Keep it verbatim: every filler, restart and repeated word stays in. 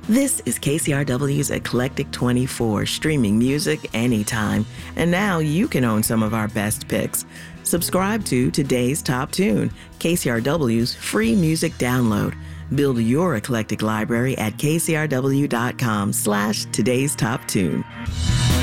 This is K C R W's Eclectic twenty-four, streaming music anytime. And now you can own some of our best picks. Subscribe to Today's Top Tune, K C R W's free music download. Build your eclectic library at kcrw.com slash today's top tune.